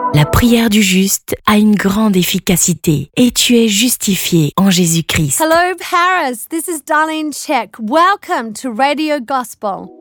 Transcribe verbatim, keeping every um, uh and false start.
La prière du juste a une grande efficacité et tu es justifié en Jésus-Christ. Hello, Paris. This is Darlene Check. Welcome to Radio Gospel.